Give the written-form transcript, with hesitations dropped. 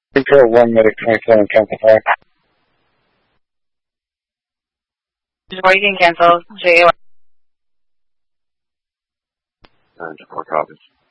Control 1, Medic 27, cancel fire. Before you can cancel, JO. 4 copies.